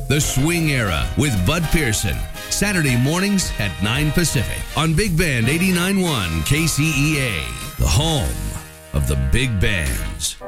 The Swing Era with Bud Pearson. Saturday mornings at 9 Pacific on Big Band 89.1 KCEA, the home of the big bands.